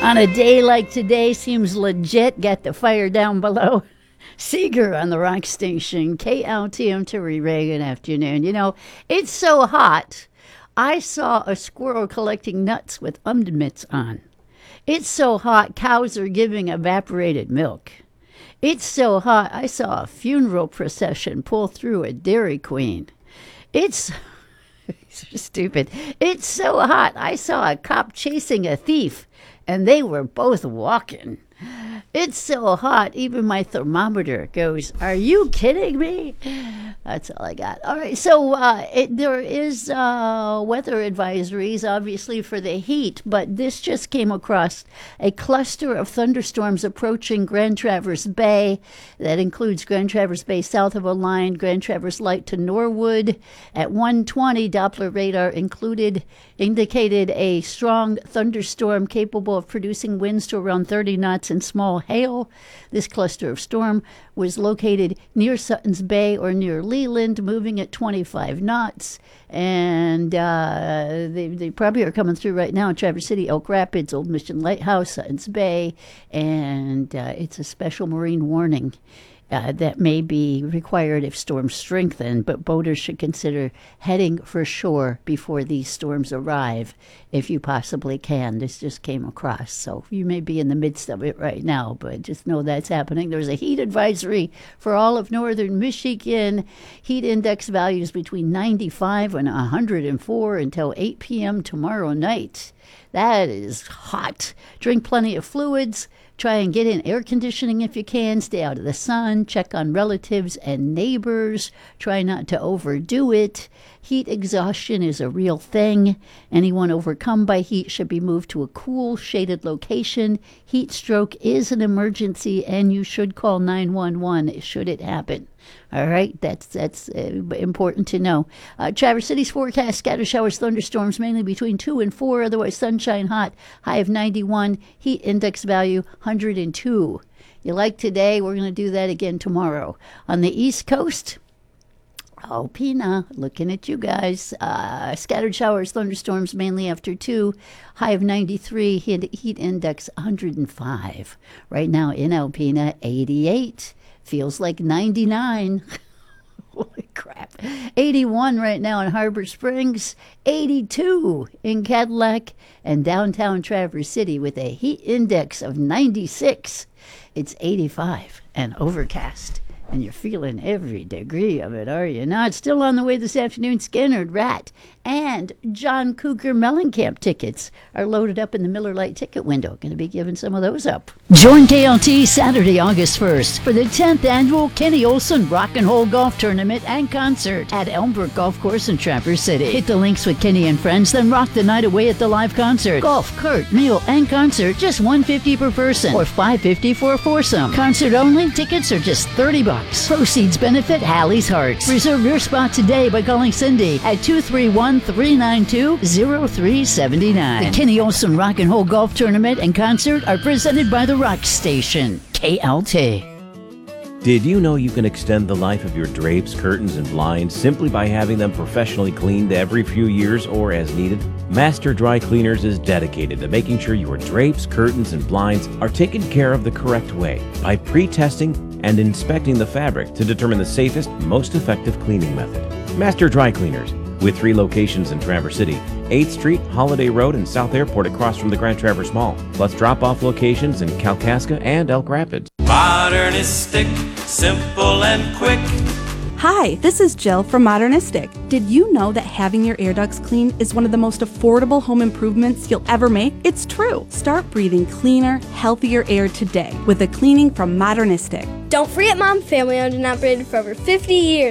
On a day like today, seems legit. Got the fire down below. Seeger on the rock station. KLTM Terry Reagan afternoon. You know, it's so hot. I saw a squirrel collecting nuts with mitts on. It's so hot, cows are giving evaporated milk. It's so hot, I saw a funeral procession pull through a Dairy Queen. It's stupid. It's so hot, I saw a cop chasing a thief, and they were both walking. It's so hot, even my thermometer goes, are you kidding me? That's all I got. All right, so there is weather advisories, obviously, for the heat, but this just came across a cluster of thunderstorms approaching Grand Traverse Bay. That includes Grand Traverse Bay south of Align, Grand Traverse Light to Norwood. At 1:20, Doppler radar indicated a strong thunderstorm capable of producing winds to around 30 knots and small hail. This cluster of storm was located near Suttons Bay or near Leland, moving at 25 knots. And they probably are coming through right now in Traverse City, Elk Rapids, Old Mission Lighthouse, Suttons Bay. And it's a special marine warning that may be required if storms strengthen, but boaters should consider heading for shore before these storms arrive, if you possibly can. This just came across, so you may be in the midst of it right now, but just know that's happening. There's a heat advisory for all of northern Michigan. Heat index values between 95 and 104 until 8 p.m. tomorrow night. That is hot. Drink plenty of fluids. Try and get in air conditioning if you can. Stay out of the sun. Check on relatives and neighbors. Try not to overdo it. Heat exhaustion is a real thing. Anyone overcome by heat should be moved to a cool, shaded location. Heat stroke is an emergency, and you should call 911 should it happen. All right, that's important to know. Traverse City's forecast: scattered showers, thunderstorms, mainly between 2 and 4. Otherwise, sunshine, hot. High of 91. Heat index value 102. You like today? We're going to do that again tomorrow. On the East Coast, Alpena, looking at you guys. Scattered showers, thunderstorms, mainly after 2. High of 93. Heat index 105. Right now in Alpena, 88. Feels like 99. Holy crap. 81 right now in Harbor Springs. 82 in Cadillac and downtown Traverse City with a heat index of 96. It's 85 and overcast. And you're feeling every degree of it, are you not? Still on the way this afternoon, Skinner, Rat, and John Cougar Mellencamp tickets are loaded up in the Miller Lite ticket window. Going to be giving some of those up. Join KLT Saturday, August 1st for the 10th annual Kenny Olson Rock and Roll Golf Tournament and Concert at Elmbrook Golf Course in Traverse City. Hit the links with Kenny and friends, then rock the night away at the live concert. Golf, cart, meal, and concert, just $150 per person or $550 for a foursome. Concert only, tickets are just $30. Proceeds benefit Hallie's Hearts. Reserve your spot today by calling Cindy at 231-392-0379. The Kenny Olson Rock and Roll Golf Tournament and Concert are presented by the Rock Station, KLT. Did you know you can extend the life of your drapes, curtains, and blinds simply by having them professionally cleaned every few years or as needed? Master Dry Cleaners is dedicated to making sure your drapes, curtains, and blinds are taken care of the correct way by pre-testing and inspecting the fabric to determine the safest, most effective cleaning method. Master Dry Cleaners, with 3 locations in Traverse City, 8th Street, Holiday Road, and South Airport across from the Grand Traverse Mall, plus drop-off locations in Kalkaska and Elk Rapids. Modernistic, simple and quick. Hi, this is Jill from Modernistic. Did you know that having your air ducts cleaned is one of the most affordable home improvements you'll ever make? It's true. Start breathing cleaner, healthier air today with a cleaning from Modernistic. Don't forget, Mom, family owned and operated for over 50 years.